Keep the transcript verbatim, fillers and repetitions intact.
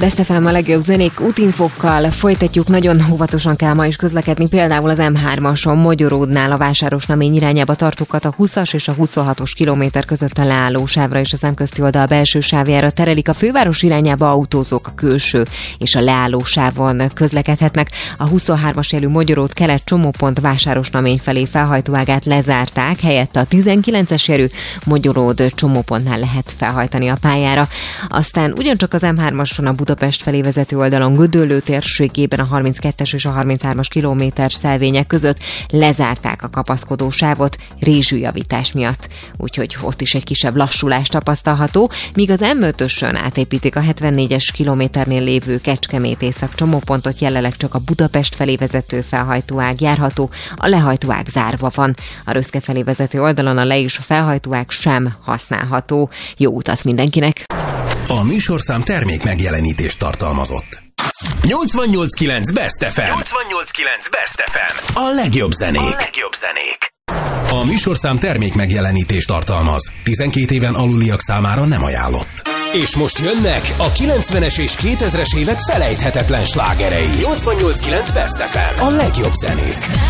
Best ef em a legjobb zenék útinfokkal folytatjuk, nagyon óvatosan kell ma is közlekedni, például az em hármason Mogyoródnál a Vásárosnamény irányába tartókat a huszas és a huszonhatos kilométer között a leálló sávra és a szemközti oldal belső sávjára terelik. A főváros irányába autózók a külső és a leálló sávon közlekedhetnek. A huszonhármas jelű Mogyoród kelet csomópont Vásárosnamény felé felhajtóágát lezárták, helyette a tizenkilences jelű Mogyoród csomópontnál lehet felhajtani a pályára. Aztán ugyancsak az em hármason a Budapest felé vezető oldalon Gödöllő térségében a harminckettes és a harminchármas kilométer szelvények között lezárták a kapaszkodó sávot rézsűjavítás miatt, úgyhogy ott is egy kisebb lassulás tapasztalható, míg az em ötösön átépítik a hetvennégyes kilométernél lévő Kecskemét észak csomópontot, jelenleg csak a Budapest felé vezető felhajtóág járható, a lehajtóág zárva van. A Röszke felé vezető oldalon a le- és a felhajtóág sem használható. Jó utat mindenkinek! A műsorszám termék megjelenítést tartalmazott. nyolcvannyolc kilenc Best ef em. nyolcvannyolc kilenc Best ef em. A legjobb zenék. A legjobb zenék. A műsorszám termék megjelenítést tartalmaz. tizenkét éven aluliak számára nem ajánlott. És most jönnek a kilencvenes és kétezres évek felejthetetlen slágerei. nyolcvannyolc kilenc Best ef em. A legjobb zenék.